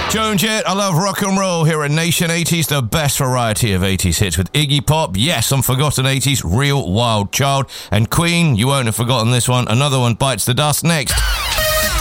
Joan Jett, I love rock and roll here at Nation 80s, the best variety of 80s hits with Iggy Pop, yes, some forgotten 80s, Real Wild Child, and Queen, you won't have forgotten this one, another one bites the dust next.